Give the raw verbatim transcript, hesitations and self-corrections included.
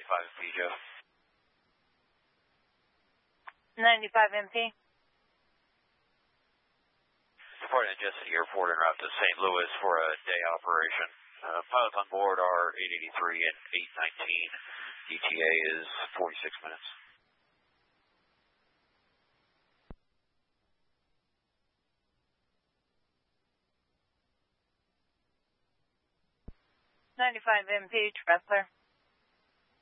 ninety-five M P, Joe. ninety-five M P. Reporting Jessup Airport en route to Saint Louis for a day operation. Uh, pilots on board are eight eighty-three and eight nineteen. E T A is forty-six minutes. ninety-five M P, trap clear.